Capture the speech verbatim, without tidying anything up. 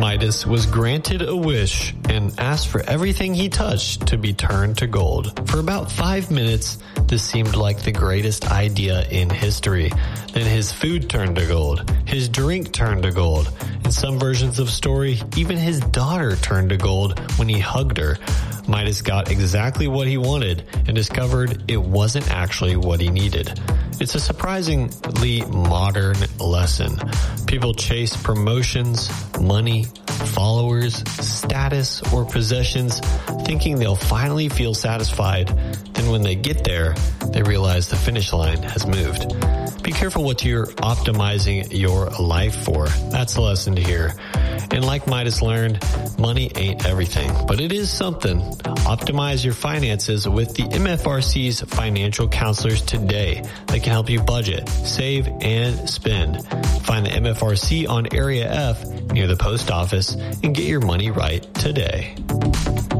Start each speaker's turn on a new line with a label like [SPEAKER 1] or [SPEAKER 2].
[SPEAKER 1] Midas was granted a wish and asked for everything he touched to be turned to gold. For about five minutes, this seemed like the greatest idea in history. Then his food turned to gold. His drink turned to gold. In some versions of the story, even his daughter turned to gold when he hugged her. Midas got exactly what he wanted and discovered it wasn't actually what he needed. It's a surprisingly modern lesson. People chase promotions, money, followers, status, or possessions, thinking they'll finally feel satisfied. Then when they get there, they realize the finish line has moved. Be careful what you're optimizing your life for. That's the lesson to hear. And like Midas learned, money ain't everything, but it is something. Optimize your finances with the M F R C's financial counselors today. They can help you budget, save, and spend. Find the M F R C on Area F near the post office and get your money right today.